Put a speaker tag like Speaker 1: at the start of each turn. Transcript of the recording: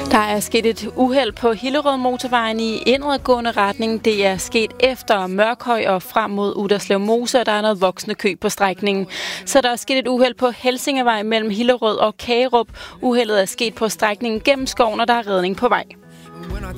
Speaker 1: Der er sket et uheld på Hillerød Motorvejen i indadgående retning. Det er sket efter Mørkhøj og frem mod Uderslev Mose, og der er noget voksende kø på strækningen. Så der er sket et uheld på Helsingevej mellem Hillerød og Kagerup. Uheldet er sket på strækningen gennem skoven, og der er redning på vej.